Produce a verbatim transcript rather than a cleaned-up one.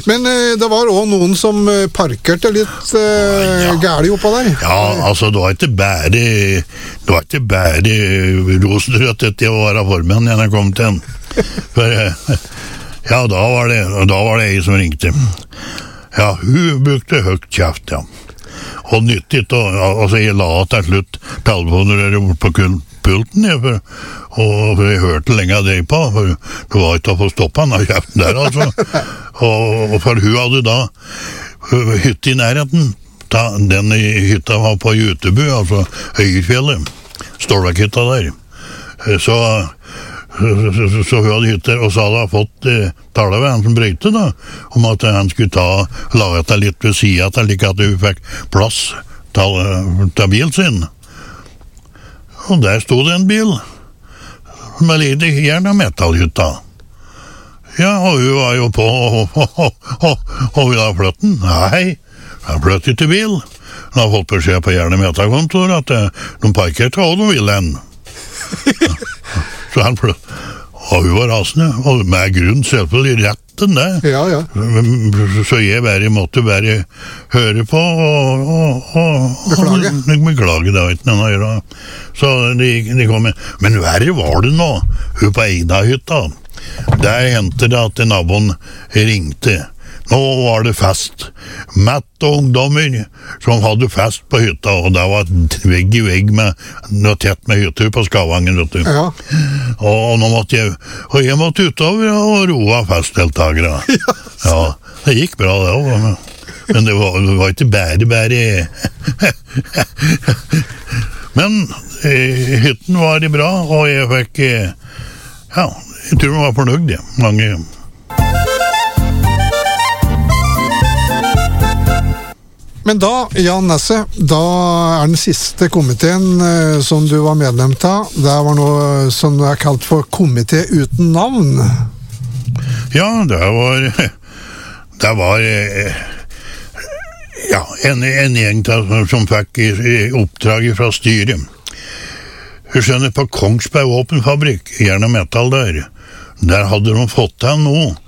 Men eh, det var også noen som eh, parkerte litt eh, Ja. gærlig oppå der. Ja, altså, det var ikke bare det var ikke bare rosenrødt til å være formann når jeg kom til den. For, eh, ja, da var det, da var det jeg som ringte. Ja, hun brukte høyt kjeft, ja. Og nyttigt, og, altså, jeg la til slutt telefoner bort på kun pulten, jeg, for, og for jeg hørte lenge av deg på, for det var ikke å få stoppet han av kjeften der, altså. Og, og for hun hadde da hytte i nærheten, da, den hytta var på Jutebu, altså Øyerfjellet, Stålakhytta der. Så, så, så, så hun hadde hytter, og så hadde hun fått eh, tale ved han som brøyte da, om at han skulle ta, lage det litt ved siden til, like at hun fikk plass til, til bilen sin. Og der stod det en bil med litt jern av metallhytta. Ja, og hun var jo på og, og, og, og, og ville ha flytt den. Nei, han flytt ikke bil. Han har fått beskjed på jern- og metallkontor at eh, de parkerte og de ville en. Så han flytt. Og hun var rasende, og med grunn selvfølgelig retten det. Ja, ja. Så jeg bare måtte bare høre på og, og, og Beklage. og beklage, det var ikke noe å gjøre. Så de, de kom med. Men verre var det nå, hun på Eida-hytta. Der hendte det at naboen ringte. Nå var det fest. Mett og ungdommer som hadde fest på hytta, og det var vegg i vegg med noe tett med hytter på Skavangen, vet du. Ja. Og nå måtte jeg, og jeg måtte utover og roa festdeltagere. Ja, det gikk bra det også, men det var, det var ikke bare, bare. Men eh, hytten var det bra, og jeg fikk, eh, ja, jeg tror jeg var fornøyd, ja. Mange. Men da, Jan Nesse, da er den siste komiteen eh, som du var medlem av, det var noe som er kalt for komité uten navn. Ja, det var, det var eh, ja, en, en gjeng til, som fikk i, i oppdrag fra styret. Jeg skjønner, på Kongsberg Våpenfabrikk, jern og metall der, der hadde de fått til noe